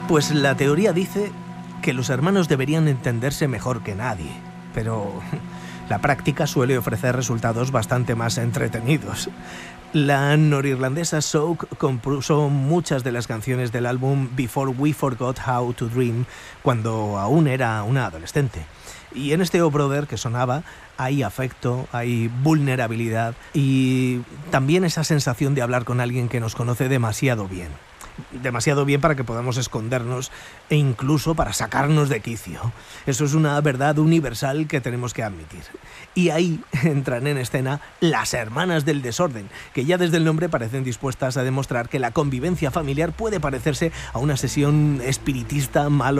Pues la teoría dice que los hermanos deberían entenderse mejor que nadie, pero la práctica suele ofrecer resultados bastante más entretenidos. La norirlandesa Soak compuso muchas de las canciones del álbum Before We Forgot How to Dream cuando aún era una adolescente. Y en este Oh Brother que sonaba hay afecto, hay vulnerabilidad y también esa sensación de hablar con alguien que nos conoce demasiado bien. Demasiado bien para que podamos escondernos e incluso para sacarnos de quicio. Eso es una verdad universal que tenemos que admitir. Y ahí entran en escena las hermanas del desorden, que ya desde el nombre parecen dispuestas a demostrar que la convivencia familiar puede parecerse a una sesión espiritista malo